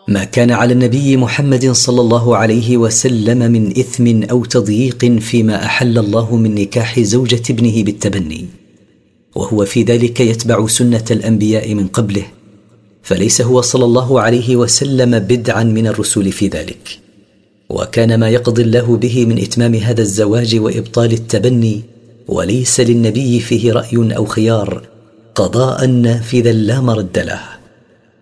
ما كان على النبي محمد صلى الله عليه وسلم من إثم أو تضييق فيما أحل الله من نكاح زوجة ابنه بالتبني، وهو في ذلك يتبع سنة الأنبياء من قبله، فليس هو صلى الله عليه وسلم بدعا من الرسل في ذلك. وكان ما يقضي الله به من إتمام هذا الزواج وإبطال التبني، وليس للنبي فيه رأي أو خيار، قضاء نافذا لا مرد له.